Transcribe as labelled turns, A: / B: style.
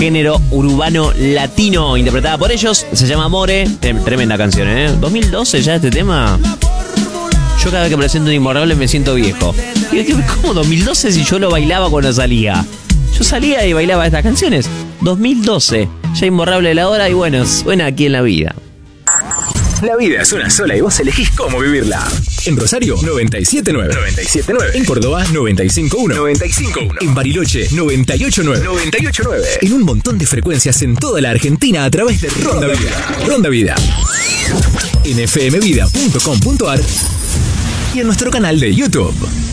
A: género urbano latino, interpretada por ellos. Se llama More. Tremenda canción, ¿eh? 2012 ya este tema. Yo cada vez que presento un Inmorrable me siento viejo. ¿Cómo 2012 si yo lo bailaba cuando salía? Yo salía y bailaba estas canciones. 2012. Ya Inmorrable de la hora y bueno, suena aquí en la vida.
B: La vida es una sola y vos elegís cómo vivirla. En Rosario, 97.9. 97.9. En Córdoba, 95.1. 95.1. En Bariloche, 98.9. 98.9. En un montón de frecuencias en toda la Argentina a través de Ronda Vida. Ronda Vida. En fmvida.com.ar y en nuestro canal de YouTube.